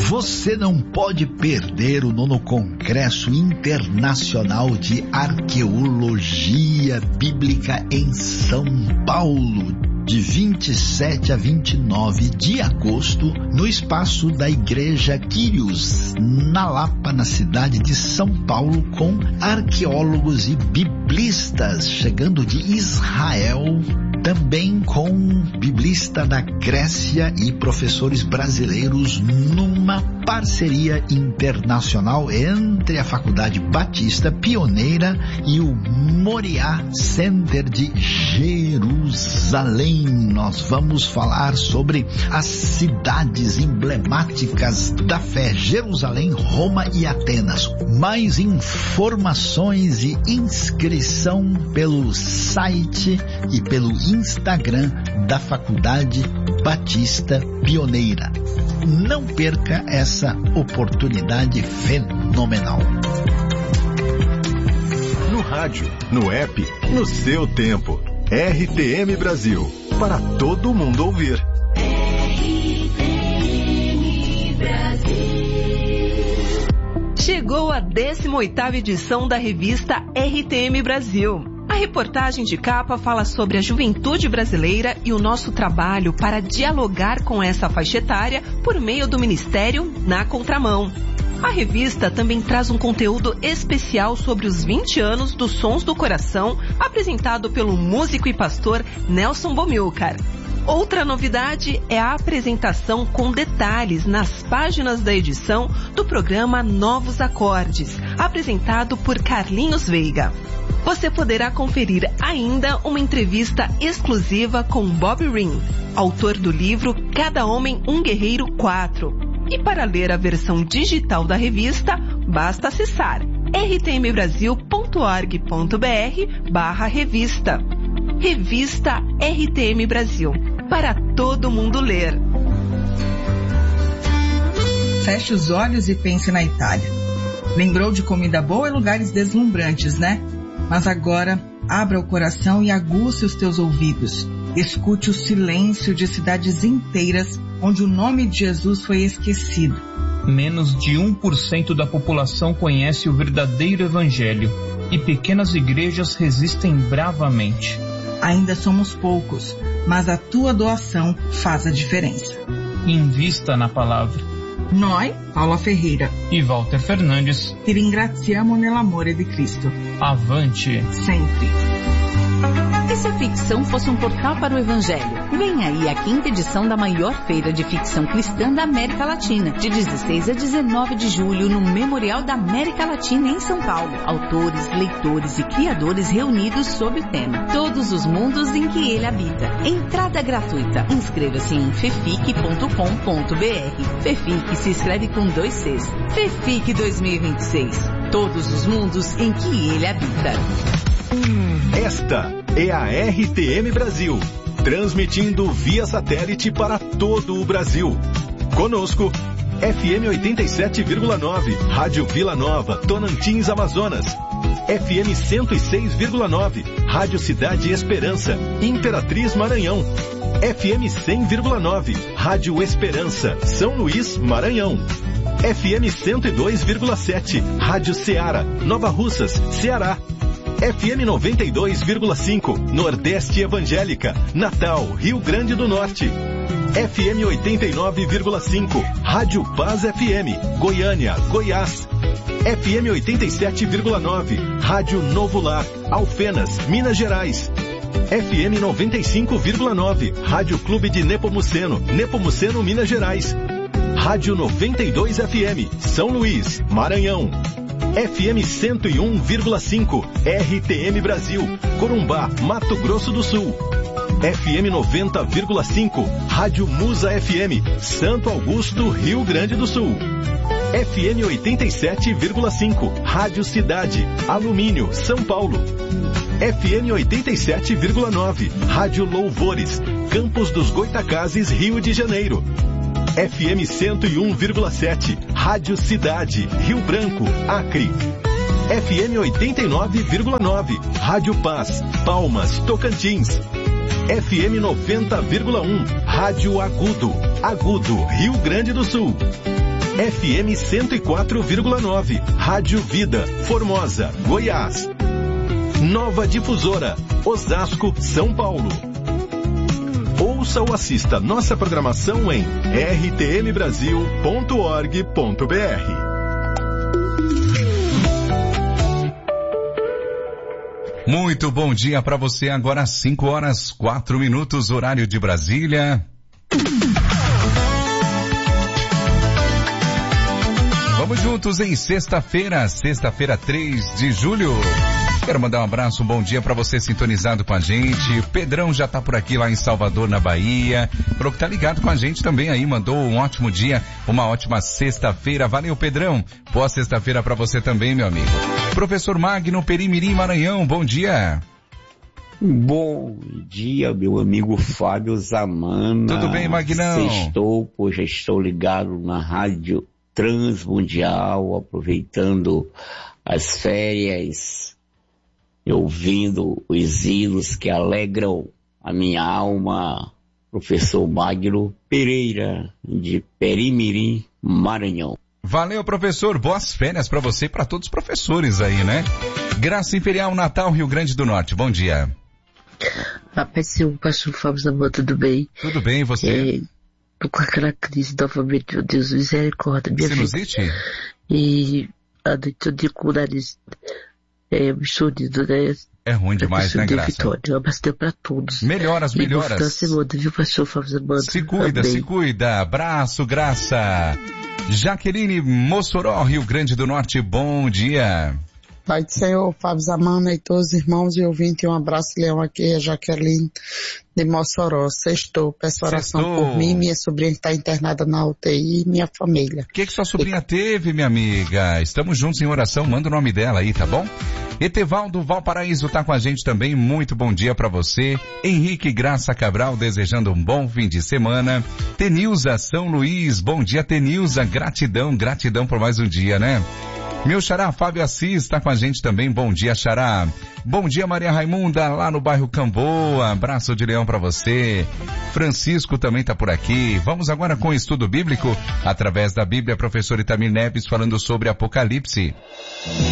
Você não pode perder o 9º Congresso Internacional de Arqueologia Bíblica em São Paulo, de 27 a 29 de agosto, no espaço da Igreja Quírios, na Lapa, na cidade de São Paulo, com arqueólogos e biblistas chegando de Israel, também com biblista da Grécia e professores brasileiros, numa parceria internacional entre a Faculdade Batista Pioneira e o Moriá Center de Jerusalém. Nós vamos falar sobre as cidades emblemáticas da fé: Jerusalém, Roma e Atenas. Mais informações e inscrição pelo site e pelo Instagram da Faculdade Batista Pioneira. Não perca essa oportunidade fenomenal. No rádio, no app, no seu tempo. RTM Brasil, para todo mundo ouvir. RTM Brasil. Chegou a 18ª edição da revista RTM Brasil. A reportagem de capa fala sobre a juventude brasileira e o nosso trabalho para dialogar com essa faixa etária por meio do Ministério Na Contramão. A revista também traz um conteúdo especial sobre os 20 anos dos Sons do Coração, apresentado pelo músico e pastor Nelson Bomilcar. Outra novidade é a apresentação com detalhes nas páginas da edição do programa Novos Acordes, apresentado por Carlinhos Veiga. Você poderá conferir ainda uma entrevista exclusiva com Bob Ring, autor do livro Cada Homem um Guerreiro 4. E para ler a versão digital da revista, basta acessar rtmbrasil.org.br/revista. Revista RTM Brasil, para todo mundo ler. Feche os olhos e pense na Itália. Lembrou de comida boa e lugares deslumbrantes, né? Mas agora, abra o coração e aguce os teus ouvidos. Escute o silêncio de cidades inteiras onde o nome de Jesus foi esquecido. Menos de 1% da população conhece o verdadeiro evangelho e pequenas igrejas resistem bravamente. Ainda somos poucos, mas a tua doação faz a diferença. Invista na palavra. Noi, Paula Ferreira e Walter Fernandes, ti ringraziamo nell'amore di Cristo. Avante! Sempre! E se a ficção fosse um portal para o Evangelho? Vem aí a 5ª edição da maior feira de ficção cristã da América Latina, de 16 a 19 de julho, no Memorial da América Latina, em São Paulo. Autores, leitores e criadores reunidos sob o tema Todos os Mundos em que Ele Habita. Entrada gratuita. Inscreva-se em fefic.com.br. Fefic se escreve com 2 Cs. Fefic 2026. Todos os mundos em que Ele habita. Esta é a RTM Brasil, transmitindo via satélite para todo o Brasil. Conosco, FM 87,9, Rádio Vila Nova, Tonantins, Amazonas. FM 106,9, Rádio Cidade Esperança, Imperatriz, Maranhão. FM 100,9, Rádio Esperança, São Luís, Maranhão. FM 102,7, Rádio Ceará, Nova Russas, Ceará. FM 92,5, Nordeste Evangélica, Natal, Rio Grande do Norte. FM 89,5, Rádio Paz FM, Goiânia, Goiás. FM 87,9, Rádio Novo Lar, Alfenas, Minas Gerais. FM 95,9, Rádio Clube de Nepomuceno, Nepomuceno, Minas Gerais. Rádio 92 FM, São Luís, Maranhão. FM 101,5, RTM Brasil, Corumbá, Mato Grosso do Sul. FM 90,5, Rádio Musa FM, Santo Augusto, Rio Grande do Sul. FM 87,5, Rádio Cidade, Alumínio, São Paulo. FM 87,9, Rádio Louvores, Campos dos Goitacazes, Rio de Janeiro. FM 101,7, Rádio Cidade, Rio Branco, Acre. FM 89,9, Rádio Paz, Palmas, Tocantins. FM 90,1, Rádio Agudo, Agudo, Rio Grande do Sul. FM 104,9. Rádio Vida, Formosa, Goiás. Nova Difusora, Osasco, São Paulo. Ouça ou assista nossa programação em rtmbrasil.org.br. Muito bom dia para você, agora 5h04, horário de Brasília. Vamos juntos em sexta-feira 3 de julho. Quero mandar um abraço, um bom dia para você sintonizado com a gente. O Pedrão já tá por aqui lá em Salvador, na Bahia. Falou que tá ligado com a gente também aí, mandou um ótimo dia, uma ótima sexta-feira. Valeu, Pedrão. Boa sexta-feira para você também, meu amigo. Professor Magno, Perimirim, Maranhão, bom dia. Bom dia, meu amigo Fábio Zamana. Tudo bem, Magnão? Já estou ligado na Rádio Transmundial, aproveitando as férias, ouvindo os hinos que alegram a minha alma. Professor Magno Pereira, de Perimirim, Maranhão. Valeu, professor. Boas férias para você e para todos os professores aí, né? Graça Imperial, Natal, Rio Grande do Norte. Bom dia. Pastor Fábio Zamana, tudo bem? Tudo bem, e você? Tô com aquela crise novamente, meu Deus, misericórdia, minha sinusite? Vida. E a noite eu digo com o nariz chorido, né? É ruim demais, né, Graça? Vitória. Eu abastei pra todos. Melhoras. Semana, viu, pastor Fábio Zamana? Se cuida. Abraço, Graça. Jaqueline, Mossoró, Rio Grande do Norte, bom dia. Pai do Senhor, Fábio Zamana e todos os irmãos e ouvintes, um abraço, Leão, aqui é Jaqueline de Mossoró. Sextou, peço oração por mim, minha sobrinha que está internada na UTI e minha família. O que sua sobrinha teve, minha amiga? Estamos juntos em oração, manda o nome dela aí, tá bom? Etevaldo Valparaíso tá com a gente também, muito bom dia para você. Henrique Graça Cabral desejando um bom fim de semana. Tenilza São Luís, bom dia Tenilza, gratidão por mais um dia, né? Meu xará Fábio Assis está com a gente também, bom dia xará. Bom dia Maria Raimunda, lá no bairro Camboa, abraço de leão para você. Francisco também está por aqui. Vamos agora com o estudo bíblico, através da Bíblia, professor Itamir Neves falando sobre Apocalipse.